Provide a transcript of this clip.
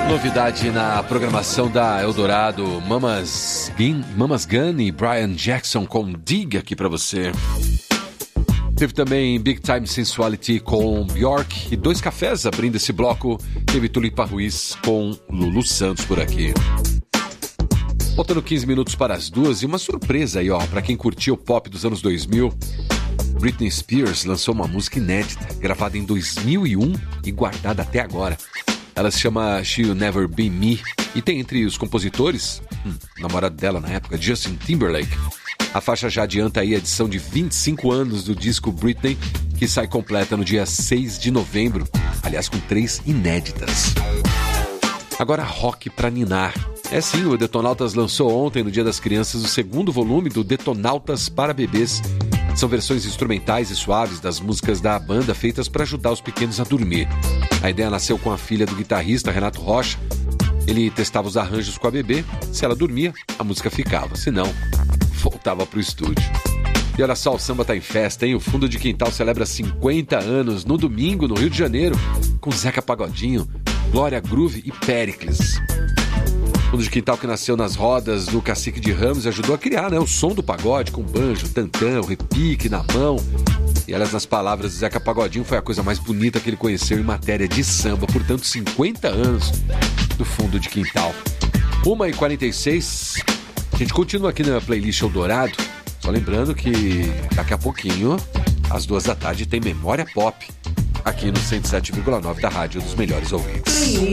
Novidade na programação da Eldorado, Mamas Gun e Brian Jackson com Dig aqui pra você. Teve também Big Time Sensuality com Bjork e Dois Cafés abrindo esse bloco. Teve Tulipa Ruiz com Lulu Santos por aqui. Faltando 15 minutos para as 2 e uma surpresa aí, ó, pra quem curtiu o pop dos anos 2000. Britney Spears lançou uma música inédita, gravada em 2001 e guardada até agora. Ela se chama She'll Never Be Me e tem entre os compositores, namorado dela na época, Justin Timberlake. A faixa já adianta aí a edição de 25 anos do disco Britney, que sai completa no dia 6 de novembro, aliás com 3 inéditas. Agora rock pra ninar. É sim, o Detonautas lançou ontem, no Dia das Crianças, o segundo volume do Detonautas para Bebês. São versões instrumentais e suaves das músicas da banda feitas para ajudar os pequenos a dormir. A ideia nasceu com a filha do guitarrista Renato Rocha. Ele testava os arranjos com a bebê. Se ela dormia, a música ficava. Se não, voltava pro estúdio. E olha só, o samba tá em festa, hein? O Fundo de Quintal celebra 50 anos no domingo, no Rio de Janeiro, com Zeca Pagodinho, Glória Groove e Péricles. Fundo de Quintal que nasceu nas rodas do Cacique de Ramos e ajudou a criar, né, o som do pagode com banjo, tantã, o repique na mão. E aliás, nas palavras de Zeca Pagodinho, foi a coisa mais bonita que ele conheceu em matéria de samba. Portanto, 50 anos do Fundo de Quintal. 1h46, a gente continua aqui na playlist Eldorado. Só lembrando que daqui a pouquinho, às 2 da tarde, tem Memória Pop aqui no 107,9 da Rádio dos Melhores Ouvintes.